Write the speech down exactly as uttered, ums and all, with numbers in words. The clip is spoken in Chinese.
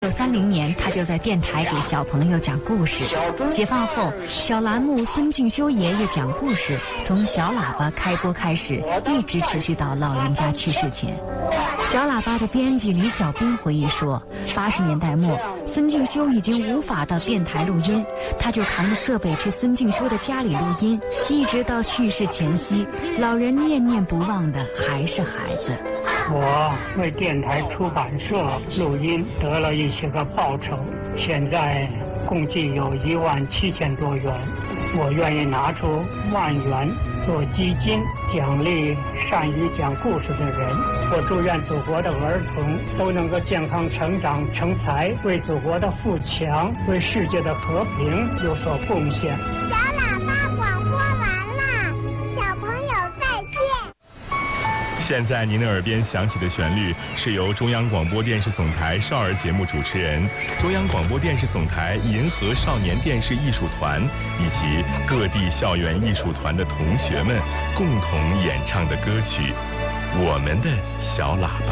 九三零年，他就在电台给小朋友讲故事。解放后，小栏目孙敬修爷爷讲故事从小喇叭开播开始，一直持续到老人家去世前。小喇叭的编辑李小兵回忆说，八十年代末，孙敬修已经无法到电台录音，他就扛着设备去孙敬修的家里录音，一直到去世前夕，老人念念不忘的还是孩子。 我为电台出版社录音得了一些个报酬，现在共计有一万七千多元，我愿意拿出万元做基金，奖励善于讲故事的人。我祝愿祖国的儿童都能够健康成长成才，为祖国的富强，为世界的和平有所贡献。 小喇叭广播完了，小朋友再见。 现在您的耳边响起的旋律是由中央广播电视总台少儿节目主持人、中央广播电视总台银河少年电视艺术团以及各地校园艺术团的同学们共同演唱的歌曲《我们的小喇叭》。